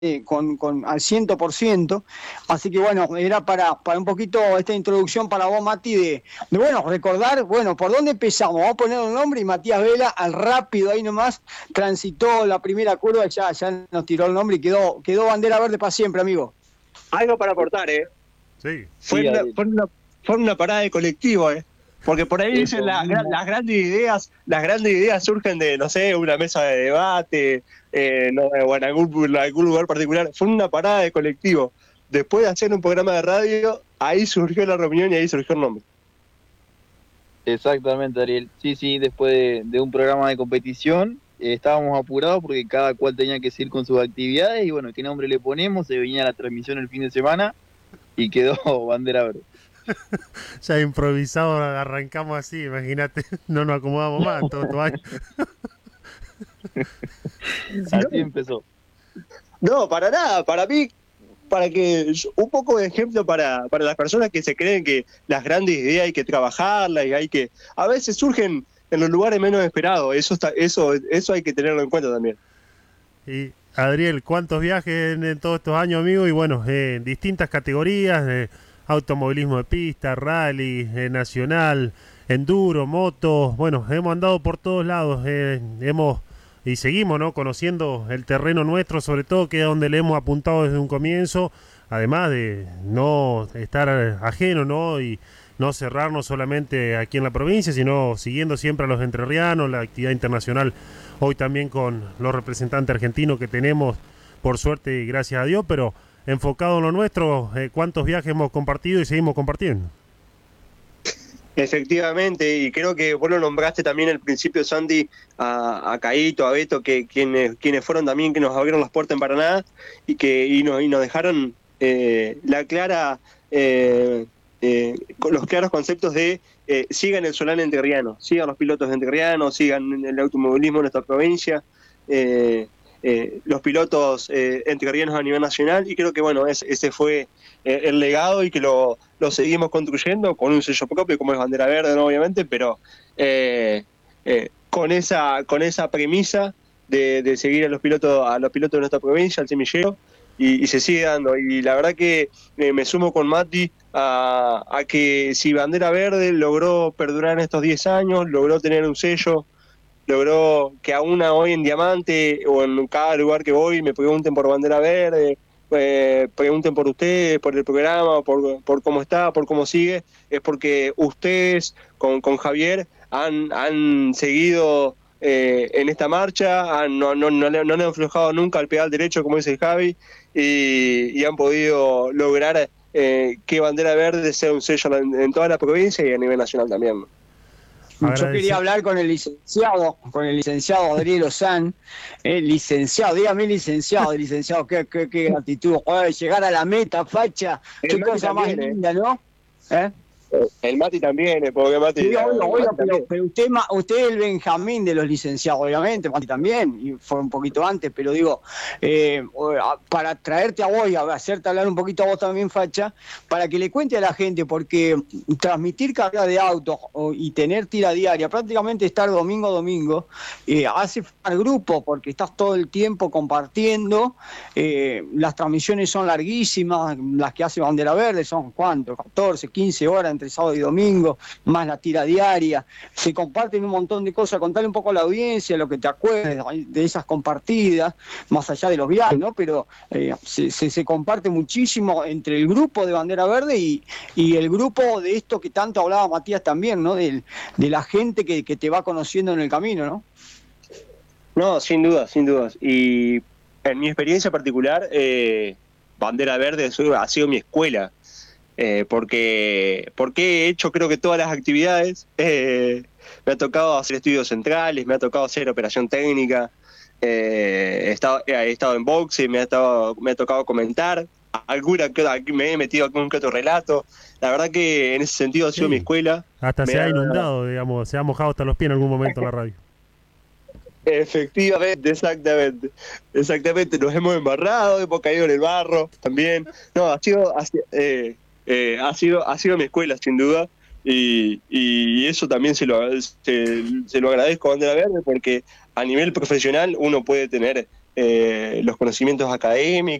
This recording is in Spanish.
al 100%. Así que bueno, era para un poquito esta introducción para vos, Mati, bueno, recordar, bueno, ¿por dónde empezamos? Vamos a poner un nombre y Matías Vela, al rápido ahí nomás, transitó la primera curva y ya nos tiró el nombre y quedó bandera verde para siempre, amigo. Algo para aportar, Sí. Fue una parada de colectivo, Porque por ahí dicen las grandes ideas surgen de, no sé, una mesa de debate, o en algún lugar particular. Fue una parada de colectivo. Después de hacer un programa de radio, ahí surgió la reunión y ahí surgió el nombre. Exactamente, Ariel. Sí, después de un programa de competición, estábamos apurados porque cada cual tenía que seguir con sus actividades y bueno, ¿qué nombre le ponemos? Se venía la transmisión el fin de semana y quedó bandera verde. Ya improvisado arrancamos así, imagínate, no nos acomodamos más todo año. Así empezó. No, para nada, para mí, para que un poco de ejemplo para las personas que se creen que las grandes ideas hay que trabajarlas y hay que, a veces surgen en los lugares menos esperados, eso hay que tenerlo en cuenta también. Y Adriel, ¿cuántos viajes en todos estos años, amigo? Y bueno, distintas categorías, automovilismo de pista, rally, nacional, enduro, moto, bueno, hemos andado por todos lados, y seguimos, ¿no?, conociendo el terreno nuestro, sobre todo, que es donde le hemos apuntado desde un comienzo, además de no estar ajeno, ¿no?, y no cerrarnos solamente aquí en la provincia, sino siguiendo siempre a los entrerrianos, la actividad internacional, hoy también con los representantes argentinos que tenemos, por suerte y gracias a Dios, pero enfocado en lo nuestro, cuántos viajes hemos compartido y seguimos compartiendo. Efectivamente, y creo que vos lo nombraste también al principio, Sandy, a Caíto, a Beto, quienes fueron también, que nos abrieron las puertas en Paraná y nos dejaron con los claros conceptos de sigan el Solán entrerriano, sigan los pilotos entrerrianos, sigan el automovilismo en nuestra provincia, los pilotos entrerrianos a nivel nacional, y creo que bueno, ese fue el legado y que lo seguimos construyendo con un sello propio como es bandera verde, ¿no?, obviamente, pero con esa premisa de seguir a los pilotos de nuestra provincia, al semillero, y se sigue dando. Y la verdad que me sumo con Mati a que si bandera verde logró perdurar en estos 10 años, logró tener un sello, logró que aún hoy en Diamante o en cada lugar que voy me pregunten por bandera verde, pregunten por ustedes, por el programa, por cómo está, por cómo sigue, es porque ustedes con Javier han seguido en esta marcha, no le han aflojado nunca al pedal derecho, como dice Javi, y han podido lograr que bandera verde sea un sello en toda la provincia y a nivel nacional también. Yo quería hablar con el licenciado Adriel Ozán, dígame licenciado, qué gratitud, llegar a la meta, facha, qué cosa más linda, ¿no? El Mati también, porque Mati... Sí, pero usted es el Benjamín de los licenciados, obviamente, Mati también, y fue un poquito antes, pero digo, para traerte a vos y hacerte hablar un poquito a vos también, Facha, para que le cuente a la gente, porque transmitir carga de autos y tener tira diaria, prácticamente estar domingo a domingo, hace formar grupo, porque estás todo el tiempo compartiendo, las transmisiones son larguísimas, las que hace Bandera Verde son, ¿cuánto? 14, 15 horas entre sábado y domingo, más la tira diaria, se comparten un montón de cosas, contarle un poco a la audiencia lo que te acuerdes de esas compartidas, más allá de los viajes, ¿no? Pero se comparte muchísimo entre el grupo de Bandera Verde y el grupo de esto que tanto hablaba Matías también, ¿no? De la gente que te va conociendo en el camino, ¿no? No, sin dudas. Y en mi experiencia particular, Bandera Verde ha sido mi escuela. Porque he hecho creo que todas las actividades, me ha tocado hacer estudios centrales, me ha tocado hacer operación técnica, he estado en boxe, me ha tocado comentar, me he metido algún que otro relato, la verdad que en ese sentido ha sido mi escuela. Hasta se ha inundado, digamos, se ha mojado hasta los pies en algún momento la radio. Efectivamente, exactamente, nos hemos embarrado, hemos caído en el barro también. No, ha sido mi escuela sin duda, y eso también se lo agradezco a Bandera Verde, porque a nivel profesional uno puede tener los conocimientos académicos